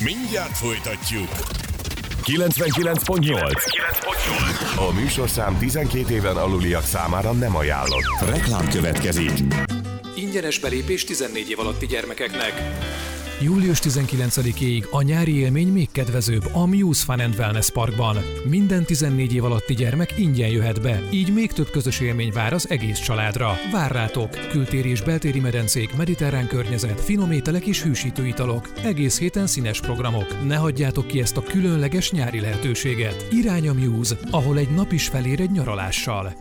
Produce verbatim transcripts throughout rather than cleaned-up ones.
Mindjárt folytatjuk. kilencvenkilenc pont nyolc. A műsorszám tizenkét éven aluliak számára nem ajánlott. Reklám következik. Ingyenes belépés tizennégy év alatti gyermekeknek. július tizenkilencedikéig a nyári élmény még kedvezőbb a Muse Fun and Wellness Parkban. Minden tizennégy év alatti gyermek ingyen jöhet be, így még több közös élmény vár az egész családra. Vár rátok! Kültéri és beltéri medencék, mediterrán környezet, finom ételek és hűsítő italok. Egész héten színes programok. Ne hagyjátok ki ezt a különleges nyári lehetőséget. Irány a Muse, ahol egy nap is felér egy nyaralással.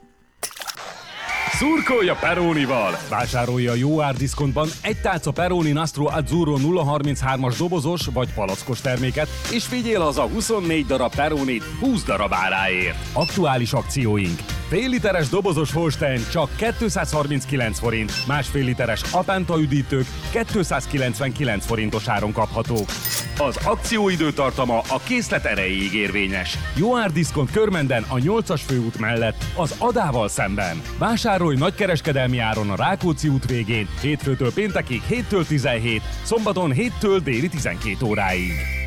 Szurkolja Peronival! Vásárolja a jó árdiszkontban egy tálca Peroni Nastro Azzurro nulla harminchárom-as dobozos vagy palackos terméket, és vigyél haza huszonnégy darab Peronit húsz darab áráért. Aktuális akcióink. Fél literes dobozos Holstein csak kétszázharminckilenc forint, másfél literes Apenta üdítők kétszázkilencvenkilenc forintos áron kaphatók. Az akcióidő tartama a készlet erejéig érvényes. Jó árdiszkont Körmenden a nyolcas főút mellett, az Adával szemben. Vásárolj nagykereskedelmi áron a Rákóczi út végén, hétfőtől péntekig héttől tizenhét, szombaton héttől déli tizenkét óráig.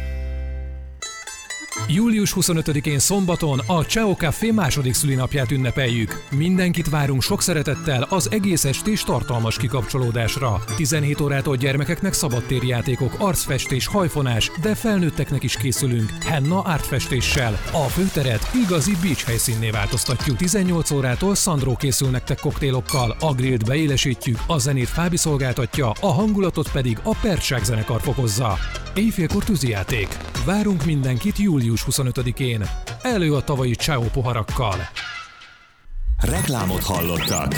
július huszonötödikén szombaton a Ciao Café második szülinapját ünnepeljük. Mindenkit várunk sok szeretettel az egész estés tartalmas kikapcsolódásra. tizenhét órától gyermekeknek szabadtéri játékok, arcfestés, hajfonás, de felnőtteknek is készülünk henna artfestéssel. A főteret igazi beach helyszínné változtatjuk. tizennyolc órától Sandro készül nektek koktélokkal, a grillt beélesítjük, a zenét Fábi szolgáltatja, a hangulatot pedig a Percsák zenekar fokozza. Éjfélkor tűzijáték. Várunk mindenkit július huszonötödikén. Elő a tavalyi Ciao poharakkal. Reklámot hallottak.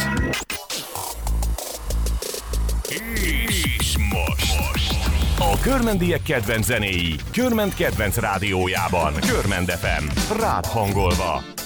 És most a körmendiek kedvenc zenéi Körmend kedvenc rádiójában. Körmend ef em. Rád hangolva.